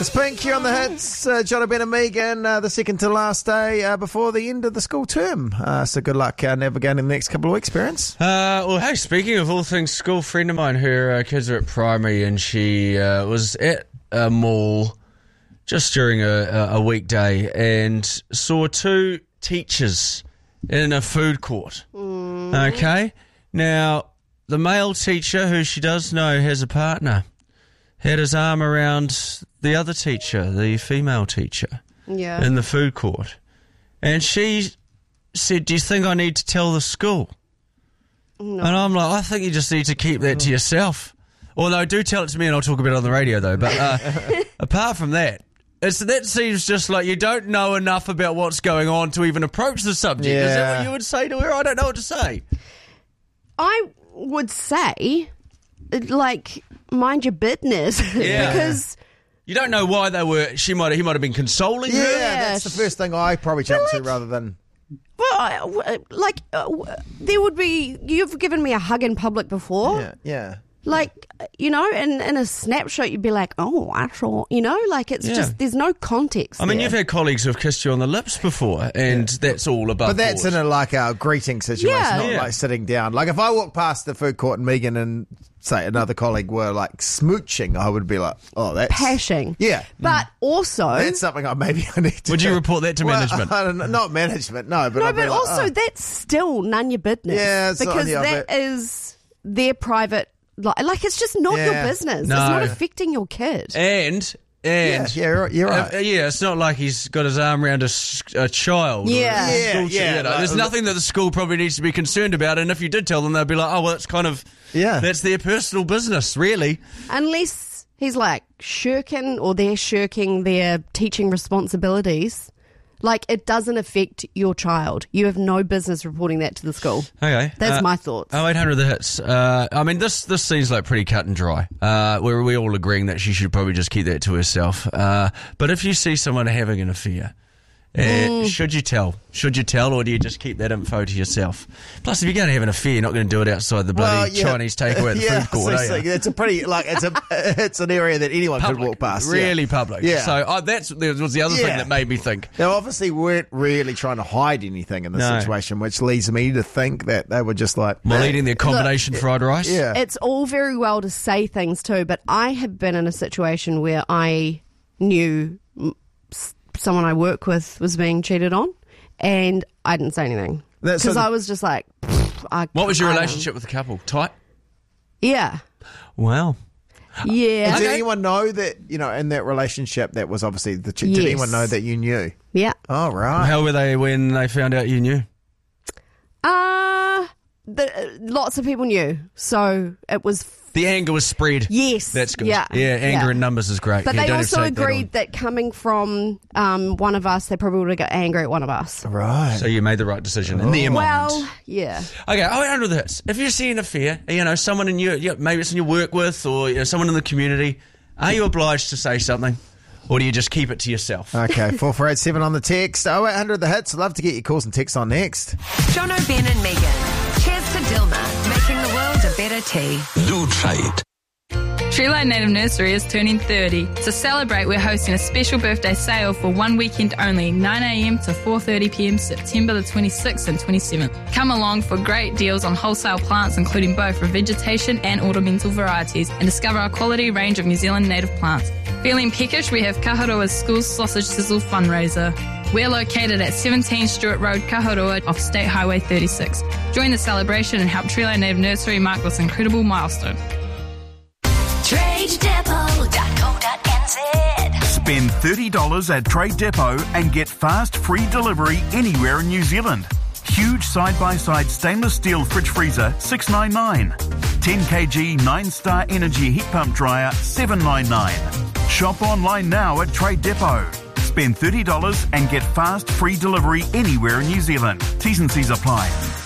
It's Pink here on the hits. John, Ben and Megan, the second to last day before the end of the school term. So good luck navigating the next couple of weeks, parents. Well, hey, speaking of all things school, a friend of mine, her kids are at primary, and she was at a mall just during a weekday and saw two teachers in a food court. Okay? Now, the male teacher, who she does know has a partner, had his arm around the other teacher, the female teacher, in the food court. And she said, "Do you think I need to tell the school?" No. And I'm like, I think you just need to keep that to yourself. Although, do tell it to me and I'll talk about it on the radio, though. But apart from that, that seems just like you don't know enough about what's going on to even approach the subject. Yeah. Is that what you would say to her? I don't know what to say. I would say, like, mind your business. Yeah. Because you don't know why he might have been consoling her. Yeah, that's the first thing I probably jump to rather than... Well, there would be... You've given me a hug in public before. Yeah. Like, in a snapshot, you'd be like, oh, I saw, it's just, there's no context. I mean, there. you've had colleagues who've kissed you on the lips before, and that's all above But that's board. in a greeting situation, not like sitting down. Like, if I walked past the food court and Megan and, say, another colleague were, like, smooching, I would be like, oh, that's... Pashing. Yeah. But also... That's something I need to Would you report that to management? I don't know, not management, no. But no, but also, that's still none your business. Yeah, it's because that is their private... Like, it's just not your business. No. It's not affecting your kid. And you're right. It's not like he's got his arm around a child. Yeah. There's nothing that the school probably needs to be concerned about. And if you did tell them, they'd be like, oh, well, it's kind of, that's their personal business, really. Unless he's like shirking or they're shirking their teaching responsibilities. Like, it doesn't affect your child. You have no business reporting that to the school. Okay. That's my thoughts. 0800 the hits. I mean, this seems like pretty cut and dry. We're all agreeing that she should probably just keep that to herself. But if you see someone having an affair, should you tell? Should you tell, or do you just keep that info to yourself? Plus, if you're going to have an affair, you're not going to do it outside the bloody Chinese takeaway at the food court, are you? It's a pretty, it's an area that anyone could walk past. Really public. Yeah. So that was the other thing that made me think. They obviously weren't really trying to hide anything in this situation, which leads me to think that they were just like... While eating their combination fried rice? Yeah. It's all very well to say things too, but I have been in a situation where I knew someone I work with was being cheated on, and I didn't say anything because I was just like, what was your relationship with the couple? Tight? Yeah. Wow. Yeah. Did anyone know that, in that relationship that was obviously the cheat? Did anyone know that you knew? Yeah. Oh, right. How were they when they found out you knew? Lots of people knew, so it was... The anger was spread. Yes. That's good. Yeah. Anger in numbers is great. But they also agreed that coming from one of us, they probably would have got angry at one of us. Right. So you made the right decision in their mind. Well, yeah. Okay, I went under this. If you see an affair, someone in your, maybe it's in your work with or someone in the community, are you obliged to say something? Or do you just keep it to yourself? Okay, 4487 on the text. 0800 the hits. I'd love to get your calls and texts on next. John O'Ben and Megan. Cheers to Dilma, making the world a better tea. Lutrait. Treelight Native Nursery is turning 30. To celebrate, we're hosting a special birthday sale for one weekend only, 9 a.m. to 4:30 p.m. September the 26th and 27th. Come along for great deals on wholesale plants, including both revegetation and ornamental varieties, and discover our quality range of New Zealand native plants. Feeling peckish? We have Kaharoa's School Sausage Sizzle fundraiser. We're located at 17 Stewart Road, Kaharoa, off State Highway 36. Join the celebration and help Treelight Native Nursery mark this incredible milestone. TradeDepot.co.nz. Spend $30 at Trade Depot and get fast free delivery anywhere in New Zealand. Huge side-by-side stainless steel fridge freezer, $699. 10 kg 9-star energy heat pump dryer, $799. Shop online now at Trade Depot. Spend $30 and get fast free delivery anywhere in New Zealand. T's and C's apply.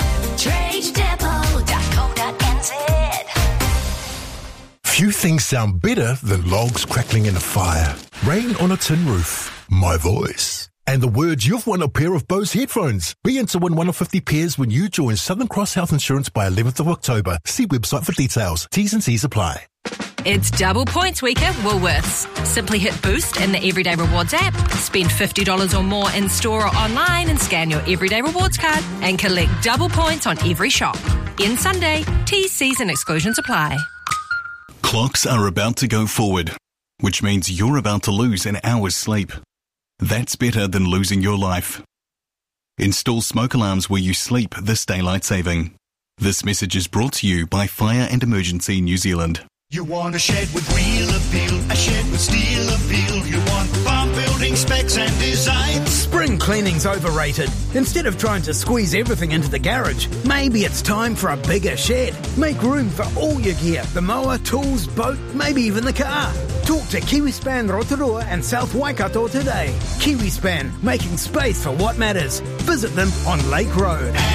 TradeDepot.co.nz. Few things sound better than logs crackling in a fire, rain on a tin roof, my voice, and the words you've won a pair of Bose headphones. Be in to win one of 50 pairs when you join Southern Cross Health Insurance by 11th of October. See website for details. T's and C's apply. It's double points week at Woolworths. Simply hit Boost in the Everyday Rewards app, spend $50 or more in store or online and scan your Everyday Rewards card and collect double points on every shop. End Sunday. T's, C's and exclusions apply. Clocks are about to go forward, which means you're about to lose an hour's sleep. That's better than losing your life. Install smoke alarms where you sleep this daylight saving. This message is brought to you by Fire and Emergency New Zealand. You want a shed with real appeal, a shed with steel appeal. You want farm building specs and designs. Spring cleaning's overrated. Instead of trying to squeeze everything into the garage, maybe it's time for a bigger shed. Make room for all your gear, the mower, tools, boat, maybe even the car. Talk to KiwiSpan Rotorua and South Waikato today. KiwiSpan, making space for what matters. Visit them on Lake Road.